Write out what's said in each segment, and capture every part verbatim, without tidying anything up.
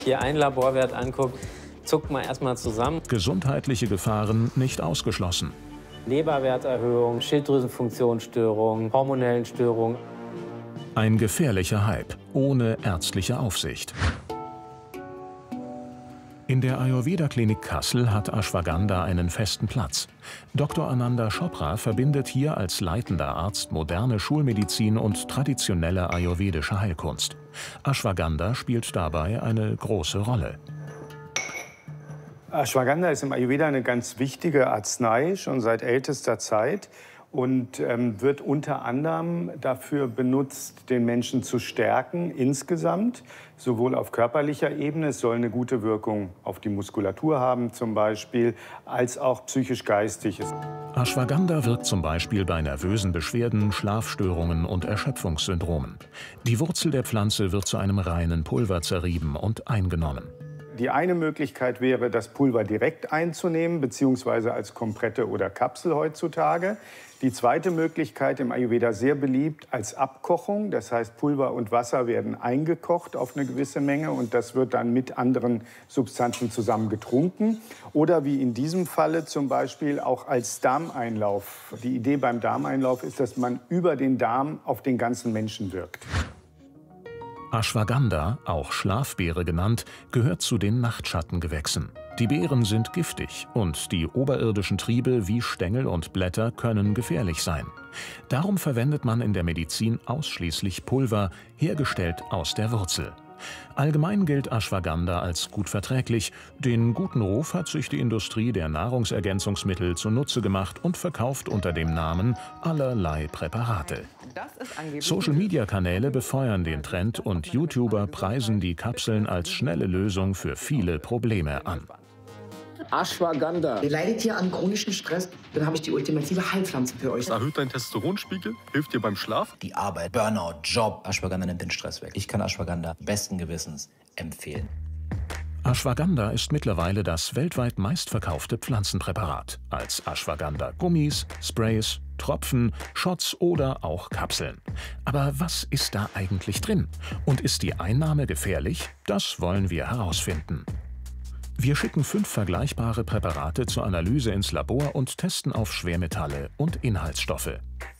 Hier einen Laborwert anguckt, zuckt man erstmal zusammen. Gesundheitliche Gefahren nicht ausgeschlossen. Leberwerterhöhung, Schilddrüsenfunktionsstörungen, hormonellen Störungen. Ein gefährlicher Hype ohne ärztliche Aufsicht. In der Ayurveda-Klinik Kassel hat Ashwagandha einen festen Platz. Doktor Ananda Chopra verbindet hier als leitender Arzt moderne Schulmedizin und traditionelle ayurvedische Heilkunst. Ashwagandha spielt dabei eine große Rolle. Ashwagandha ist im Ayurveda eine ganz wichtige Arznei, schon seit ältester Zeit. Und ähm, wird unter anderem dafür benutzt, den Menschen zu stärken insgesamt, sowohl auf körperlicher Ebene, es soll eine gute Wirkung auf die Muskulatur haben zum Beispiel, als auch psychisch-geistig. Ashwagandha wirkt zum Beispiel bei nervösen Beschwerden, Schlafstörungen und Erschöpfungssyndromen. Die Wurzel der Pflanze wird zu einem reinen Pulver zerrieben und eingenommen. Die eine Möglichkeit wäre, das Pulver direkt einzunehmen, beziehungsweise als Komprette oder Kapsel heutzutage. Die zweite Möglichkeit, im Ayurveda sehr beliebt, als Abkochung. Das heißt, Pulver und Wasser werden eingekocht auf eine gewisse Menge und das wird dann mit anderen Substanzen zusammen getrunken. Oder wie in diesem Falle zum Beispiel auch als Darmeinlauf. Die Idee beim Darmeinlauf ist, dass man über den Darm auf den ganzen Menschen wirkt. Ashwagandha, auch Schlafbeere genannt, gehört zu den Nachtschattengewächsen. Die Beeren sind giftig und die oberirdischen Triebe wie Stängel und Blätter können gefährlich sein. Darum verwendet man in der Medizin ausschließlich Pulver, hergestellt aus der Wurzel. Allgemein gilt Ashwagandha als gut verträglich. Den guten Ruf hat sich die Industrie der Nahrungsergänzungsmittel zunutze gemacht und verkauft unter dem Namen allerlei Präparate. Social-Media-Kanäle befeuern den Trend und YouTuber preisen die Kapseln als schnelle Lösung für viele Probleme an. Ashwagandha. Ihr leidet hier an chronischem Stress, dann habe ich die ultimative Heilpflanze für euch. Es erhöht deinen Testosteronspiegel, hilft dir beim Schlaf. Die Arbeit, Burnout, Job. Ashwagandha nimmt den Stress weg. Ich kann Ashwagandha besten Gewissens empfehlen. Ashwagandha ist mittlerweile das weltweit meistverkaufte Pflanzenpräparat. Als Ashwagandha-Gummis, Sprays, Tropfen, Shots oder auch Kapseln. Aber was ist da eigentlich drin? Und ist die Einnahme gefährlich? Das wollen wir herausfinden. Wir schicken fünf vergleichbare Präparate zur Analyse ins Labor und testen auf Schwermetalle und Inhaltsstoffe.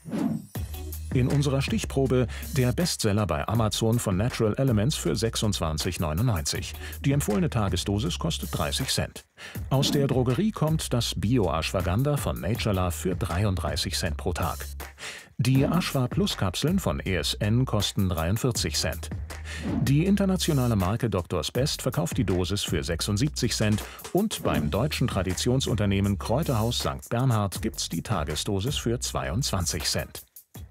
In unserer Stichprobe der Bestseller bei Amazon von Natural Elements für sechsundzwanzig neunundneunzig. Die empfohlene Tagesdosis kostet dreißig Cent. Aus der Drogerie kommt das Bio-Ashwagandha von Naturelove für dreiunddreißig Cent pro Tag. Die Ashwa Plus Kapseln von E S N kosten dreiundvierzig Cent. Die internationale Marke Doctors Best verkauft die Dosis für sechsundsiebzig Cent und beim deutschen Traditionsunternehmen Kräuterhaus Sankt Bernhard gibt's die Tagesdosis für zweiundzwanzig Cent.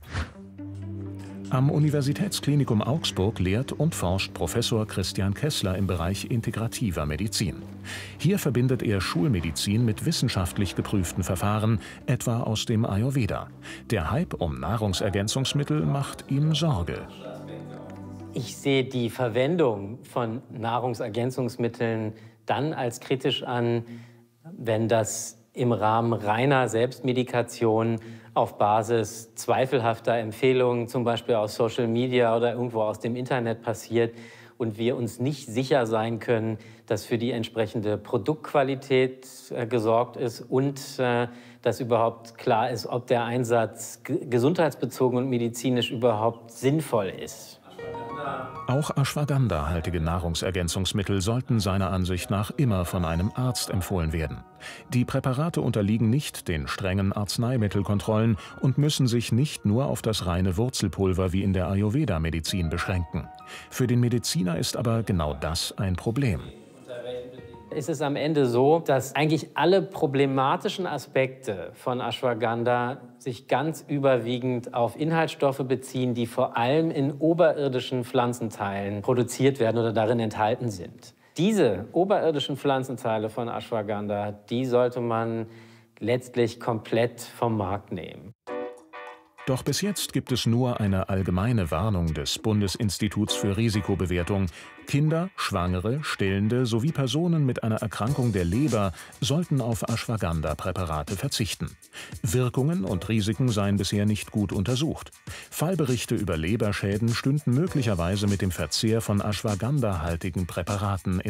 Am Universitätsklinikum Augsburg lehrt und forscht Professor Christian Kessler im Bereich integrativer Medizin. Hier verbindet er Schulmedizin mit wissenschaftlich geprüften Verfahren, etwa aus dem Ayurveda. Der Hype um Nahrungsergänzungsmittel macht ihm Sorge. Ich sehe die Verwendung von Nahrungsergänzungsmitteln dann als kritisch an, wenn das im Rahmen reiner Selbstmedikation auf Basis zweifelhafter Empfehlungen, zum Beispiel aus Social Media oder irgendwo aus dem Internet passiert und wir uns nicht sicher sein können, dass für die entsprechende Produktqualität äh, gesorgt ist und äh, dass überhaupt klar ist, ob der Einsatz gesundheitsbezogen und medizinisch überhaupt sinnvoll ist. Auch Ashwagandha-haltige Nahrungsergänzungsmittel sollten seiner Ansicht nach immer von einem Arzt empfohlen werden. Die Präparate unterliegen nicht den strengen Arzneimittelkontrollen und müssen sich nicht nur auf das reine Wurzelpulver wie in der Ayurveda-Medizin beschränken. Für den Mediziner ist aber genau das ein Problem. Es ist am Ende so, dass eigentlich alle problematischen Aspekte von Ashwagandha sich ganz überwiegend auf Inhaltsstoffe beziehen, die vor allem in oberirdischen Pflanzenteilen produziert werden oder darin enthalten sind. Diese oberirdischen Pflanzenteile von Ashwagandha, die sollte man letztlich komplett vom Markt nehmen. Doch bis jetzt gibt es nur eine allgemeine Warnung des Bundesinstituts für Risikobewertung. Kinder, Schwangere, Stillende sowie Personen mit einer Erkrankung der Leber sollten auf Ashwagandha-Präparate verzichten. Wirkungen und Risiken seien bisher nicht gut untersucht. Fallberichte über Leberschäden stünden möglicherweise mit dem Verzehr von Ashwagandha-haltigen Präparaten